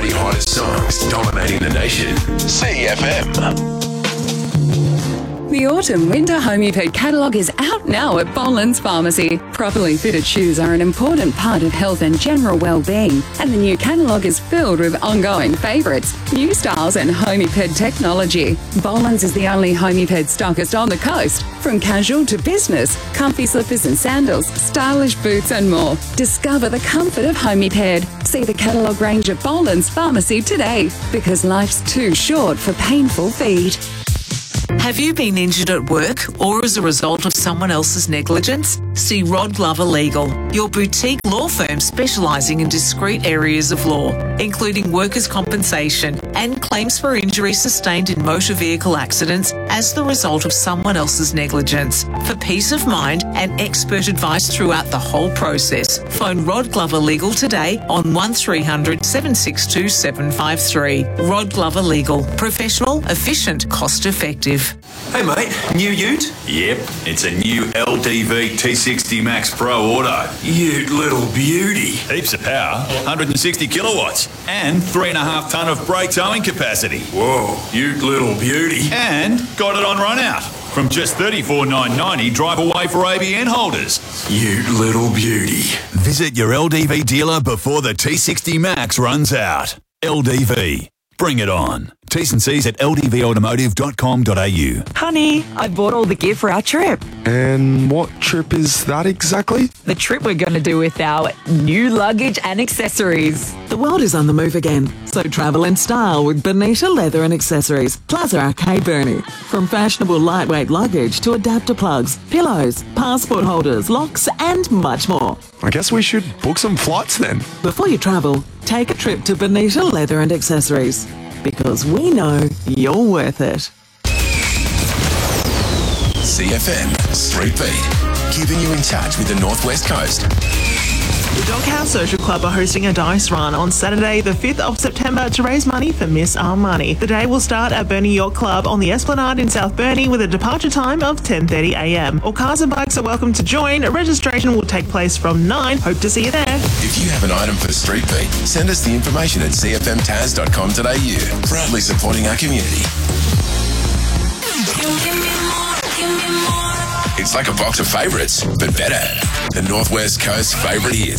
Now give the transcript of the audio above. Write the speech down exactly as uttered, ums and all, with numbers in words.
twenty hottest songs dominating the nation. C F M. The autumn-winter Homiped catalogue is out now at Boland's Pharmacy. Properly fitted shoes are an important part of health and general well-being, and the new catalogue is filled with ongoing favourites, new styles and Homiped technology. Boland's is the only Homiped stockist on the coast. From casual to business, comfy slippers and sandals, stylish boots and more. Discover the comfort of Homiped. See the catalogue range at Boland's Pharmacy today, because life's too short for painful feet. Have you been injured at work or as a result of someone else's negligence? See Rod Glover Legal, your boutique law firm specialising in discrete areas of law, including workers' compensation and claims for injuries sustained in motor vehicle accidents as the result of someone else's negligence. For peace of mind and expert advice throughout the whole process, phone Rod Glover Legal today on one three hundred, seven six two, seven five three. Rod Glover Legal. Professional, efficient, cost effective. Hey mate, new ute? Yep, it's a new L D V T sixty Max Pro Auto. Ute little beauty. Heaps of power, one hundred sixty kilowatts, and three and a half tonne of brake towing capacity. Whoa, ute little beauty. And got it on run out. From just thirty-four thousand nine hundred ninety drive away for A B N holders. Ute little beauty. Visit your L D V dealer before the T sixty Max runs out. L D V. Bring it on. T's and C's at l d v automotive dot com dot a u. Honey, I bought all the gear for our trip. And what trip is that exactly? The trip we're going to do with our new luggage and accessories. The world is on the move again, so travel in style with Bonita Leather and Accessories, Plaza Arcade Burnie. From fashionable lightweight luggage to adapter plugs, pillows, passport holders, locks and much more. I guess we should book some flights then. Before you travel, take a trip to Bonita Leather and Accessories, because we know you're worth it. C F M Street Beat, keeping you in touch with the Northwest Coast. The Doghouse Social Club are hosting a dice run on Saturday the fifth of September to raise money for Miss Armani. The day will start at Burnie Yacht Club on the Esplanade in South Burnie with a departure time of ten thirty a m. All cars and bikes are welcome to join. Registration will take place from nine. Hope to see you there. If you have an item for Street Beat, send us the information at c f m taz dot com dot a u. Proudly supporting our community. It's like a box of favourites, but better. The Northwest Coast favourite hits.